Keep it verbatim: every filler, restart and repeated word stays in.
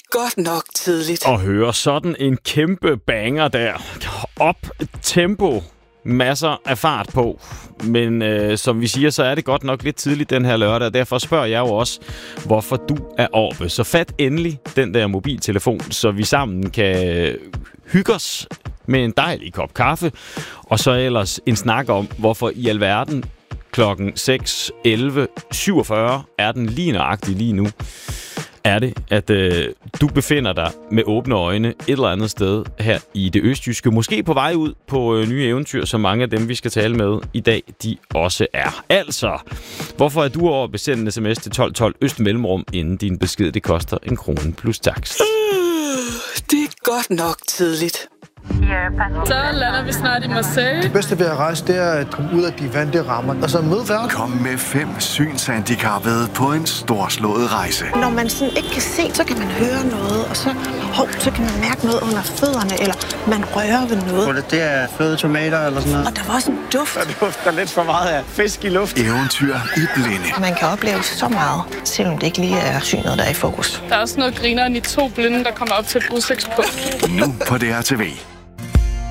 godt nok tidligt. Og høre sådan en kæmpe banger der. Op tempo. Masser af fart på. Men øh, som vi siger, så er det godt nok lidt tidligt den her lørdag. Derfor spørger jeg jo også, hvorfor du er oppe. Så fat endelig den der mobiltelefon, så vi sammen kan hygge os med en dejlig kop kaffe. Og så ellers en snak om, hvorfor i alverden klokken seks elleve syvogfyrre er den lige nøjagtig lige nu. Er det, at øh, du befinder dig med åbne øjne et eller andet sted her i det østjyske. Måske på vej ud på øh, nye eventyr, som mange af dem, vi skal tale med i dag, de også er. Altså, hvorfor er du over besende en sms til tolv tolv øst mellemrum, inden din besked det koster en krone plus takst? Øh, det er godt nok tidligt. Så lander vi snart i Marseille. Det bedste ved at rejse, det er at komme ud af de vante rammer. Og så møde verden. Kom med fem synshandicappede på en storslået rejse. Når man sådan ikke kan se, så kan man høre noget, og så, hov, så kan man mærke noget under fødderne, eller man rører ved noget. Det er fløde tomater eller sådan noget. Og der var også en duft. Der dufter lidt for meget af fisk i luft. Eventyr i blinde. Man kan opleve så meget, selvom det ikke lige er synet, der er i fokus. Der er også noget grineren i to blinde, der kommer op til et udsigtspunkt. Nu på D R T V.